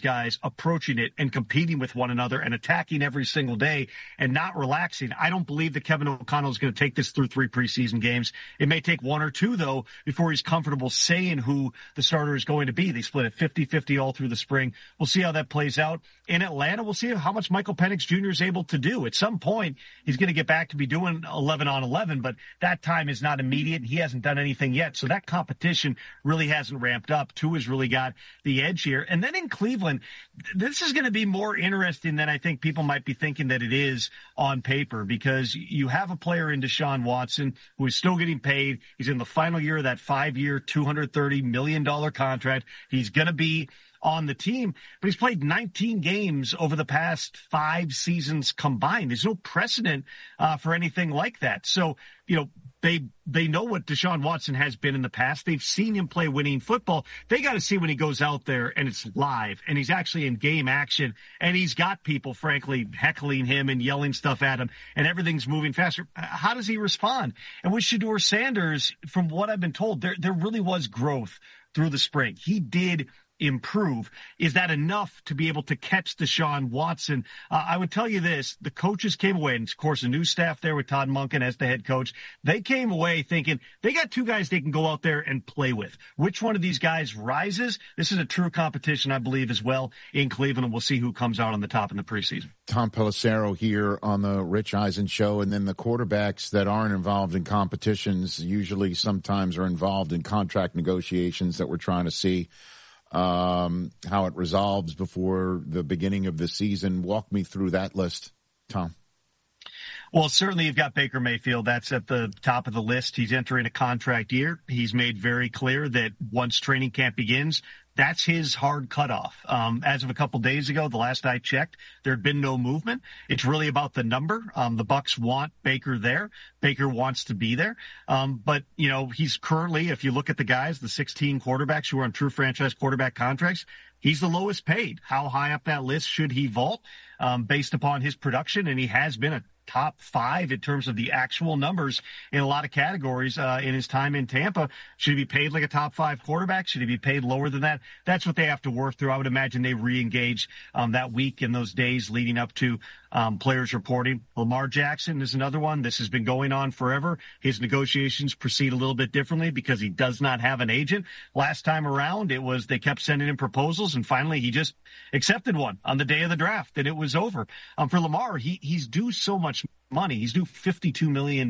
guys approaching it and competing with one another and attacking every single day and not relaxing. I don't believe that Kevin O'Connell is going to take this through 3 preseason games. It may take 1 or 2, though, before he's comfortable saying who the starter is going to be. They split it 50-50 all through the spring. We'll see how that plays out. In Atlanta, we'll see how much Michael Penix Jr. is able to do. At some point, he's going to get back to be doing 11 on 11, but that time is not immediate. He hasn't done anything yet. So that competition really hasn't ramped up. Tua's really got the edge here. And then in Cleveland, this is going to be more interesting than I think people might be thinking that it is on paper, because you have a player in Deshaun Watson who is still getting paid. He's in the final year of that 5-year, $230 million contract. He's going to be on the team, but he's played 19 games over the past 5 seasons combined. There's no precedent for anything like that. So, they know what Deshaun Watson has been in the past. They've seen him play winning football. They got to see when he goes out there and it's live and he's actually in game action and he's got people, frankly, heckling him and yelling stuff at him and everything's moving faster. How does he respond? And with Shedeur Sanders, from what I've been told, there really was growth through the spring. He did improve. Is that enough to be able to catch Deshaun Watson? I would tell you this, the coaches came away, and of course a new staff there with Todd Monken as the head coach. They came away thinking they got 2 guys they can go out there and play with. Which one of these guys rises? This is a true competition, I believe, as well in Cleveland, and we'll see who comes out on the top in the preseason. Tom Pelissero here on the Rich Eisen Show, and then the quarterbacks that aren't involved in competitions usually sometimes are involved in contract negotiations that we're trying to see how it resolves before the beginning of the season. Walk me through that list, Tom. Well, certainly you've got Baker Mayfield. That's at the top of the list. He's entering a contract year. He's made very clear that once training camp begins, that's his hard cutoff. As of a couple days ago, the last I checked, there had been no movement. It's really about the number. The Bucs want Baker there. Baker wants to be there. But he's currently, if you look at the guys, the 16 quarterbacks who are on true franchise quarterback contracts, he's the lowest paid. How high up that list should he vault based upon his production? And he has been a top 5 in terms of the actual numbers in a lot of categories in his time in Tampa. Should he be paid like a top 5 quarterback? Should he be paid lower than that? That's what they have to work through. I would imagine they re-engage that week in those days leading up to players reporting. Lamar Jackson is another one. This has been going on forever. His negotiations proceed a little bit differently because he does not have an agent. Last time around, it was they kept sending him proposals, and finally he just accepted one on the day of the draft, and it was over. For Lamar, he's due so much money. He's due $52 million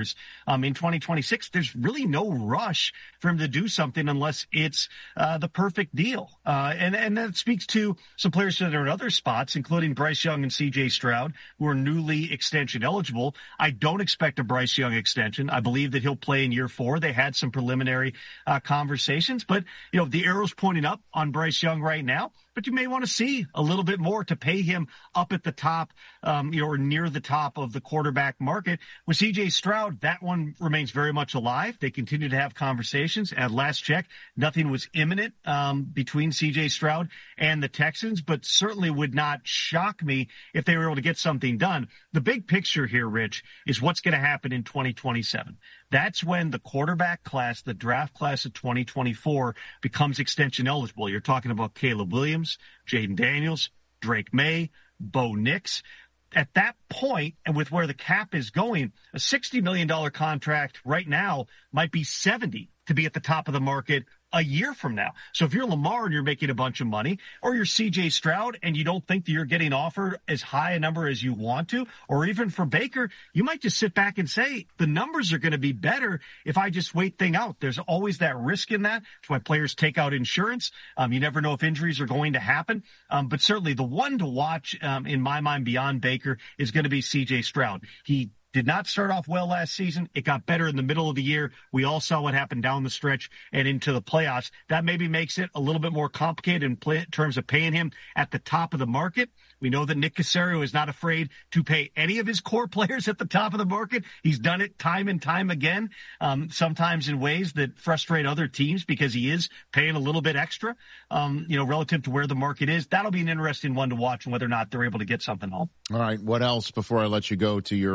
in 2026. There's really no rush for him to do something unless it's the perfect deal. And that speaks to some players that are in other spots, including Bryce Young and C.J. Stroud, who are newly extension eligible. I don't expect a Bryce Young extension. I believe that he'll play in year 4. They had some preliminary conversations, but the arrow's pointing up on Bryce Young right now. But you may want to see a little bit more to pay him up at the top, or near the top of the quarterback market. With C.J. Stroud, that one remains very much alive. They continue to have conversations. At last check, nothing was imminent between C.J. Stroud and the Texans, but certainly would not shock me if they were able to get something done. The big picture here, Rich, is what's going to happen in 2027. That's when the quarterback class, the draft class of 2024, becomes extension eligible. You're talking about Caleb Williams, Jaden Daniels, Drake May, Bo Nix. At that point, and with where the cap is going, a $60 million contract right now might be $70 to be at the top of the market a year from now. So if you're Lamar and you're making a bunch of money, or you're CJ Stroud and you don't think that you're getting offered as high a number as you want to, or even for Baker, you might just sit back and say, the numbers are going to be better if I just wait things out. There's always that risk in that. That's why players take out insurance. You never know if injuries are going to happen. But certainly the one to watch, in my mind, beyond Baker is going to be CJ Stroud. He did not start off well last season. It got better in the middle of the year. We all saw what happened down the stretch and into the playoffs. That maybe makes it a little bit more complicated in terms of paying him at the top of the market. We know that Nick Caserio is not afraid to pay any of his core players at the top of the market. He's done it time and time again, sometimes in ways that frustrate other teams because he is paying a little bit extra, relative to where the market is. That'll be an interesting one to watch and whether or not they're able to get something home. All right. What else before I let you go to your guys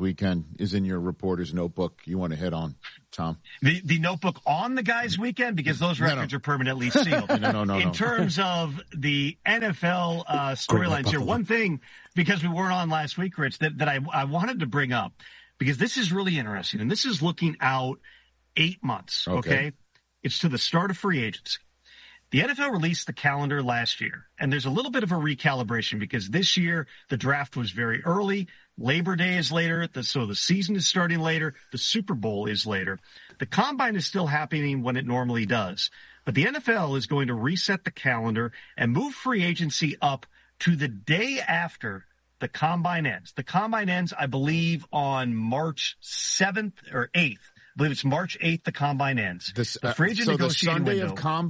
weekend is in your reporter's notebook you want to hit on, Tom? The notebook on the guys' weekend, because those records are permanently sealed. No. In terms of the NFL storylines here, one thing, because we weren't on last week, Rich, that I wanted to bring up, because this is really interesting, and this is looking out 8 months, okay? It's to the start of free agency. The NFL released the calendar last year, and there's a little bit of a recalibration because this year the draft was very early. Labor Day is later, so the season is starting later. The Super Bowl is later. The Combine is still happening when it normally does. But the NFL is going to reset the calendar and move free agency up to the day after the Combine ends. The Combine ends, I believe, on March 7th or 8th. I believe it's March 8th the Combine ends. The free agent negotiating window.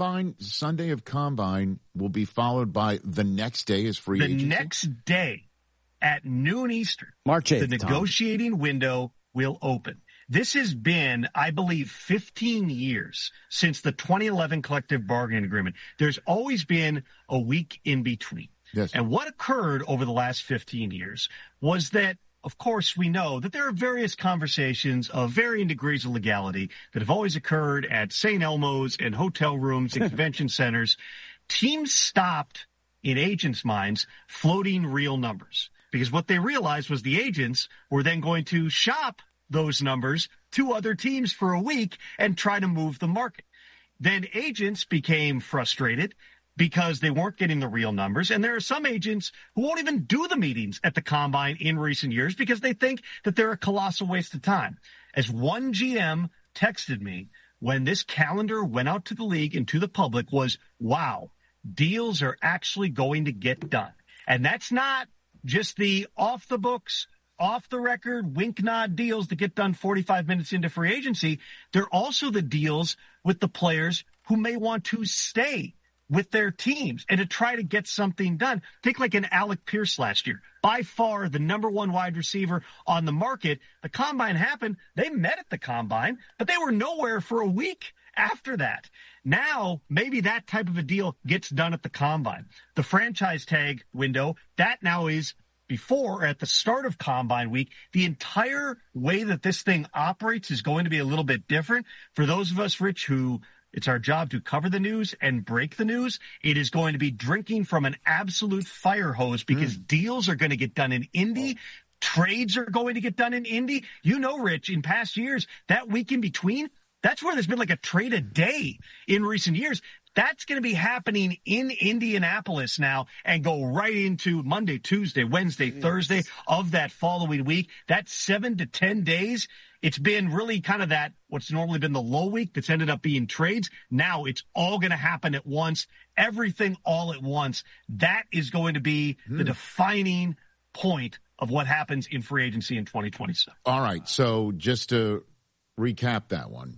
Sunday of Combine will be followed by the next day is free agency? The next day at noon Eastern, March 8th, the negotiating window will open. This has been, I believe, 15 years since the 2011 collective bargaining agreement. There's always been a week in between. Yes. And what occurred over the last 15 years was that, of course, we know that there are various conversations of varying degrees of legality that have always occurred at St. Elmo's and hotel rooms and convention centers. Teams stopped, in agents' minds, floating real numbers, because what they realized was the agents were then going to shop those numbers to other teams for a week and try to move the market. Then agents became frustrated because they weren't getting the real numbers. And there are some agents who won't even do the meetings at the Combine in recent years because they think that they're a colossal waste of time. As one GM texted me when this calendar went out to the league and to the public was, wow, deals are actually going to get done. And that's not just the off the books, off the record, wink nod deals that get done 45 minutes into free agency. They're also the deals with the players who may want to stay with their teams and to try to get something done. Think like an Alec Pierce last year, by far the number one wide receiver on the market. The Combine happened. They met at the Combine, but they were nowhere for a week after that. Now, maybe that type of a deal gets done at the Combine. The franchise tag window, that now is before, at the start of Combine week. The entire way that this thing operates is going to be a little bit different. For those of us, Rich, who it's our job to cover the news and break the news, it is going to be drinking from an absolute fire hose because deals are going to get done in Indy. Trades are going to get done in Indy. You know, Rich, in past years, that week in between, that's where there's been like a trade a day in recent years. That's going to be happening in Indianapolis now and go right into Monday, Tuesday, Wednesday, Thursday of that following week. That's 7 to 10 days. It's been really kind of that, what's normally been the low week that's ended up being trades. Now it's all going to happen at once, everything all at once. That is going to be the defining point of what happens in free agency in 2027. All right. So just to recap that one,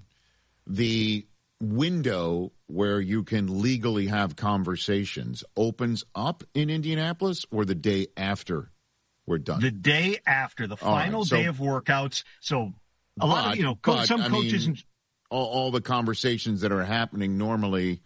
the window where you can legally have conversations opens up in Indianapolis or the day after we're done? The day after, the final day of workouts. So a lot of, some coaches. All the conversations that are happening normally,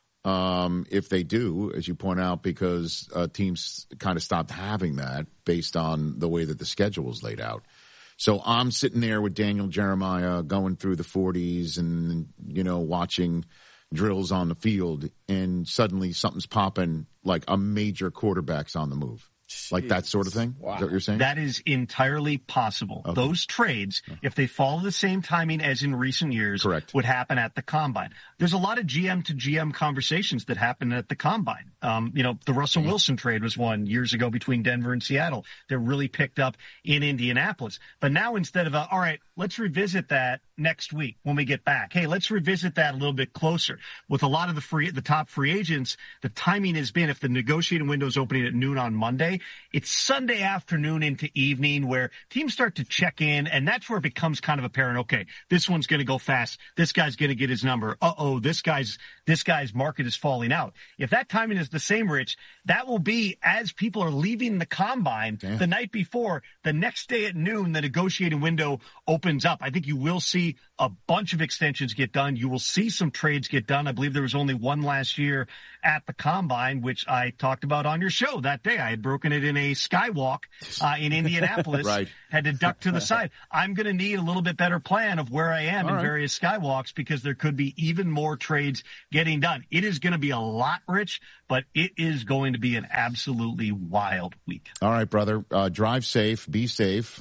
if they do, as you point out, because teams kind of stopped having that based on the way that the schedule is laid out. So I'm sitting there with Daniel Jeremiah going through the 40s and, watching drills on the field, and suddenly something's popping, like a major quarterback's on the move. Jeez. Like that sort of thing? Wow. Is that what you're saying? That is entirely possible. Okay. Those trades, if they follow the same timing as in recent years, correct, would happen at the Combine. There's a lot of GM to GM conversations that happen at the Combine. The Russell Wilson trade was one years ago between Denver and Seattle that really picked up in Indianapolis. But now instead of, all right, let's revisit that next week when we get back. Hey, let's revisit that a little bit closer. With a lot of the top free agents, the timing has been, if the negotiating window is opening at noon on Monday, it's Sunday afternoon into evening where teams start to check in, and that's where it becomes kind of apparent, okay, this one's going to go fast. This guy's going to get his number. This guy's market is falling out. If that timing is the same, Rich, that will be as people are leaving the Combine the night before, the next day at noon, the negotiating window opens up. I think you will see a bunch of extensions get done. You will see some trades get done. I believe there was only one last year at the Combine, which I talked about on your show that day. I had broken it in a skywalk in Indianapolis, right. Had to duck to the side. I'm going to need a little bit better plan of where I am in various skywalks because there could be even more trades getting done. It is going to be a lot, Rich, but it is going to be an absolutely wild week. All right, brother. Drive safe, be safe.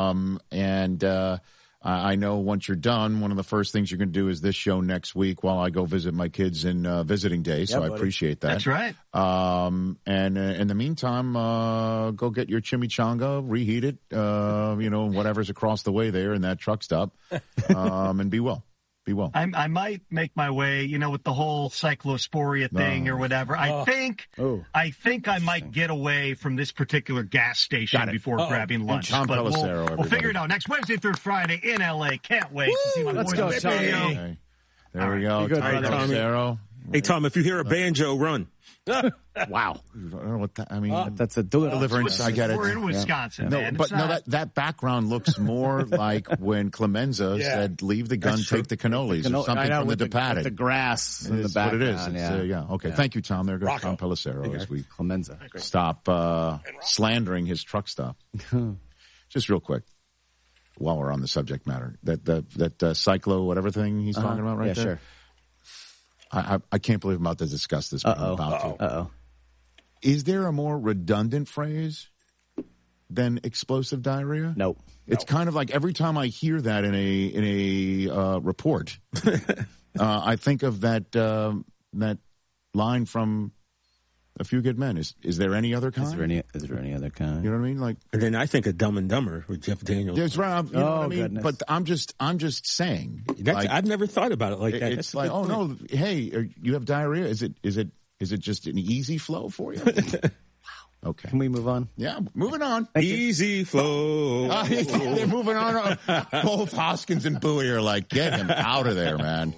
I know once you're done, one of the first things you're going to do is this show next week while I go visit my kids in visiting day. So I appreciate that. That's right. And in the meantime, go get your chimichanga, reheat it, whatever's across the way there in that truck stop, and be well. Be well. I might make my way, with the whole cyclosporia thing or whatever. I think I might get away from this particular gas station before grabbing lunch. Tom Pelissero, we'll figure it out next Wednesday through Friday in LA. Can't wait to see my Let's boys go, on the Tommy. video. Okay. There we go. Tom Pelissero. Hey, Tom, if you hear a banjo, run. Wow. I don't know what that, I mean, that's a deliverance. I get it. We're in Wisconsin, man. That background looks more like when Clemenza said, leave the gun, take the cannolis, or something from the Depatic. The grass in the background. What it is. Okay. Thank you, Tom. There goes Tom Pelissero as we Clemenza. Stop slandering his truck stop. Just real quick, while we're on the subject matter, that cyclo whatever thing he's talking about right there. Sure. I can't believe I'm about to discuss this. But I'm about to. Is there a more redundant phrase than explosive diarrhea? No. It's kind of like every time I hear that in a report, I think of that line from A Few Good Men. Is there any other kind? Is there any other kind? You know what I mean? Like, and then I think of Dumb and Dumber with Jeff Daniels. That's right. You know what I mean? Goodness. But I'm just saying. I've never thought about it like that. It's like, no, hey, you have diarrhea. Is it just an easy flow for you? Wow. Okay. Can we move on? Yeah, moving on. Easy flow. They're moving on. Both Hoskins and Bowie are like, get him out of there, man.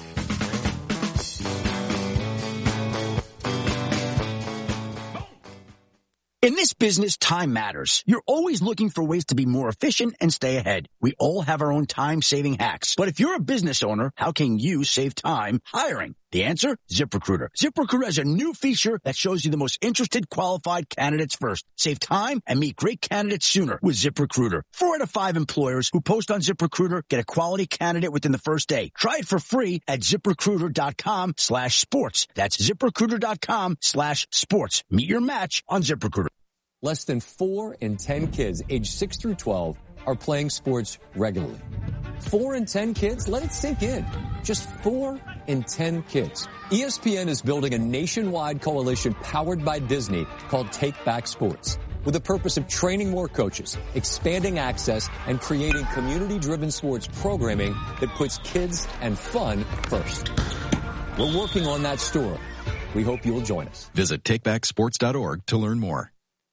In this business, time matters. You're always looking for ways to be more efficient and stay ahead. We all have our own time-saving hacks. But if you're a business owner, how can you save time hiring? The answer? ZipRecruiter. ZipRecruiter has a new feature that shows you the most interested qualified candidates first. Save time and meet great candidates sooner with ZipRecruiter. 4 out of 5 employers who post on ZipRecruiter get a quality candidate within the first day. Try it for free at ZipRecruiter.com/sports. That's ZipRecruiter.com/sports. Meet your match on ZipRecruiter. Less than 4 in 10 kids aged 6 through 12 are playing sports regularly. 4 in 10 kids? Let it sink in. Just 4 in 10 kids. ESPN is building a nationwide coalition powered by Disney called Take Back Sports, with the purpose of training more coaches, expanding access, and creating community-driven sports programming that puts kids and fun first. We're working on that story. We hope you'll join us. Visit takebacksports.org to learn more.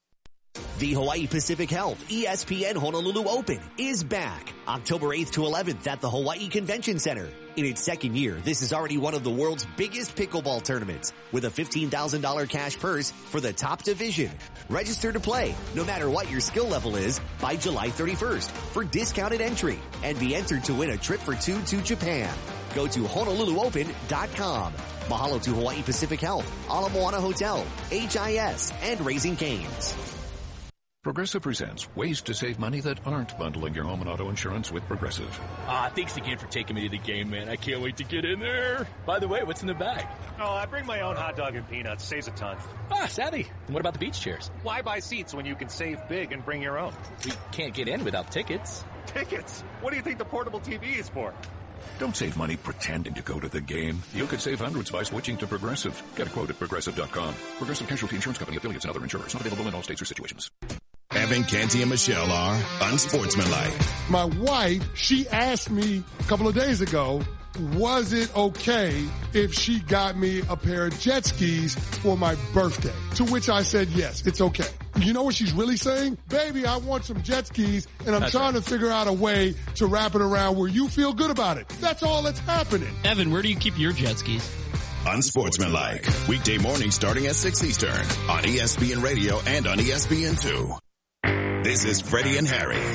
The Hawaii Pacific Health ESPN Honolulu Open is back October 8th to 11th at the Hawaii Convention Center. In its second year, this is already one of the world's biggest pickleball tournaments with a $15,000 cash purse for the top division. Register to play, no matter what your skill level is, by July 31st for discounted entry and be entered to win a trip for 2 to Japan. Go to HonoluluOpen.com. Mahalo to Hawaii Pacific Health, Ala Moana Hotel, HIS, and Raising Cane's. Progressive presents ways to save money that aren't bundling your home and auto insurance with Progressive. Thanks again for taking me to the game, man. I can't wait to get in there. By the way, what's in the bag? Oh, I bring my own hot dog and peanuts. Saves a ton. Savvy. And what about the beach chairs? Why buy seats when you can save big and bring your own? We can't get in without tickets. Tickets? What do you think the portable TV is for? Don't save money pretending to go to the game. You could save hundreds by switching to Progressive. Get a quote at Progressive.com. Progressive Casualty Insurance Company, affiliates, and other insurers. Not available in all states or situations. Evan, Canty, and Michelle are unsportsmanlike. My wife, she asked me a couple of days ago, was it okay if she got me a pair of jet skis for my birthday? To which I said, yes, it's okay. You know what she's really saying? Baby, I want some jet skis, and I'm trying to figure out a way to wrap it around where you feel good about it. That's all that's happening. Evan, where do you keep your jet skis? Unsportsmanlike. Weekday mornings starting at 6 Eastern on ESPN Radio and on ESPN2. This is Freddie and Harry.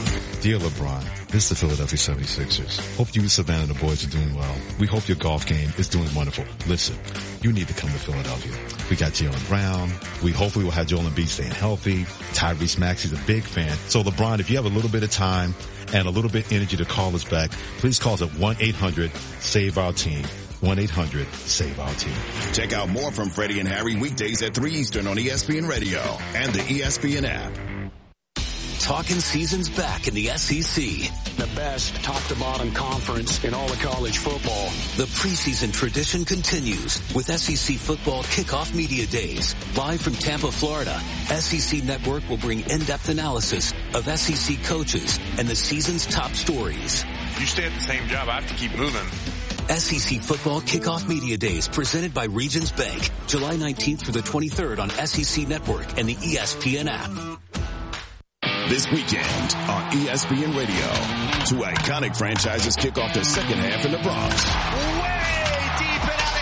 Dear LeBron, this is the Philadelphia 76ers. Hope you and Savannah and the boys are doing well. We hope your golf game is doing wonderful. Listen, you need to come to Philadelphia. We got Jaylen Brown. We hopefully will have Joel Embiid staying healthy. Tyrese Maxey's a big fan. So LeBron, if you have a little bit of time and a little bit of energy to call us back, please call us at 1-800-SAVE-OUR-TEAM. 1-800-SAVE-OUR-TEAM. Check out more from Freddie and Harry weekdays at 3 Eastern on ESPN Radio and the ESPN app. Talking season's back in the SEC. The best top-to-bottom conference in all of college football. The preseason tradition continues with SEC Football Kickoff Media Days. Live from Tampa, Florida, SEC Network will bring in-depth analysis of SEC coaches and the season's top stories. You stay at the same job, I have to keep moving. SEC Football Kickoff Media Days presented by Regions Bank. July 19th through the 23rd on SEC Network and the ESPN app. This weekend on ESPN Radio, two iconic franchises kick off the second half in the Bronx. Way deep and out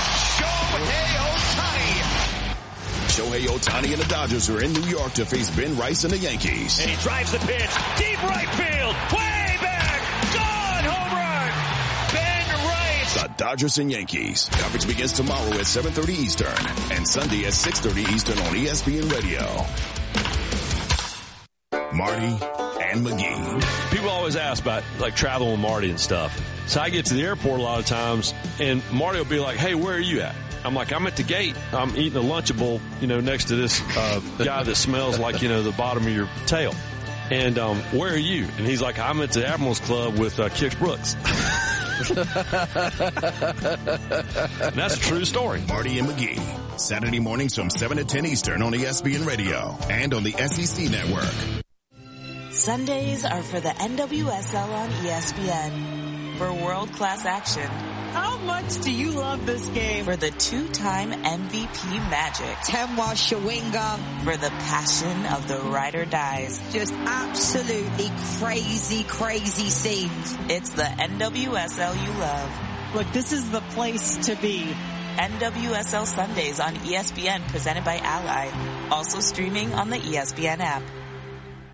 of here, Shohei Ohtani and the Dodgers are in New York to face Ben Rice and the Yankees. And he drives the pitch, deep right field, way back, gone, home run, Ben Rice. The Dodgers and Yankees. Coverage begins tomorrow at 7:30 Eastern and Sunday at 6:30 Eastern on ESPN Radio. Marty and McGee. People always ask about like traveling with Marty and stuff. So I get to the airport a lot of times and Marty will be like, hey, where are you at? I'm like, I'm at the gate. I'm eating a Lunchable, next to this guy that smells like, the bottom of your tail. And where are you? And he's like, I'm at the Admirals Club with Kix Brooks. And that's a true story. Marty and McGee. Saturday mornings from 7 to 10 Eastern on ESPN Radio and on the SEC Network. Sundays are for the NWSL on ESPN. For world-class action. How much do you love this game? For the two-time MVP magic. Temwa Shawinga. For the passion of the ride or dies. Just absolutely crazy, crazy scenes. It's the NWSL you love. Look, this is the place to be. NWSL Sundays on ESPN presented by Ally. Also streaming on the ESPN app.